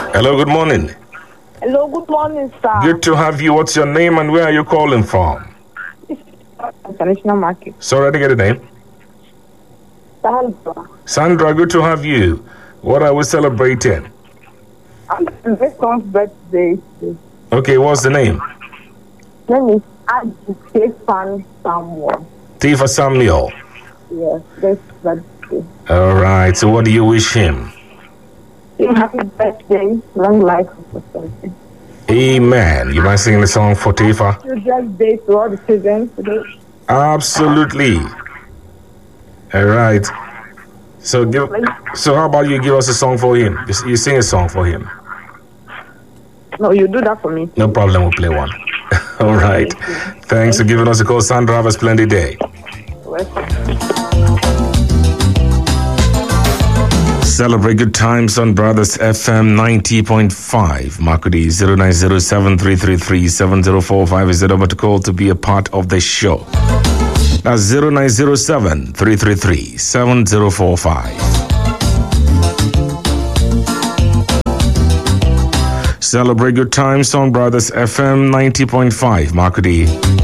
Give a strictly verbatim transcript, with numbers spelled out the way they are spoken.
Hello, good morning. Hello, good morning, sir. Good to have you. What's your name and where are you calling from? International Market. Sorry, I didn't get a name. Sandra. Sandra, good to have you. What are we celebrating? I'm my son's birthday. Okay, what's the name? Name is Adi Stefan Samuel. Tifa Samuel. Yes, that's birthday. All right, so what do you wish him? Happy birthday, long life and prosperity. Amen. You might sing the song for Tifa? Children's Day to all the children today. Absolutely. All right. So give. So how about you give us a song for him? You, you sing a song for him. No, you do that for me. No problem. We'll play one. All right. Thanks for giving us a call, Sandra. Have a splendid day. Welcome. Celebrate good times on Brothers F M ninety point five. Makudi zero nine zero seven three three three seven zero four five is the number to call to be a part of the show. That's zero nine zero seven three three three seven zero four five. Celebrate good times on Brothers F M ninety point five. Makudi.